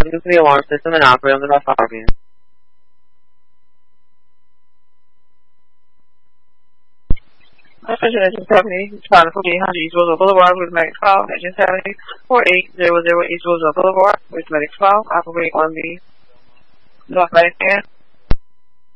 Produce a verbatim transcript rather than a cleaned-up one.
due to the alarm system and operate on the bus parking. Attention Engine seventy, trying to forty one hundred East Roosevelt Boulevard with Medic twelve, Engine seventy, four eight zero zero East Roosevelt Boulevard with Medic twelve, operate on the north right hand.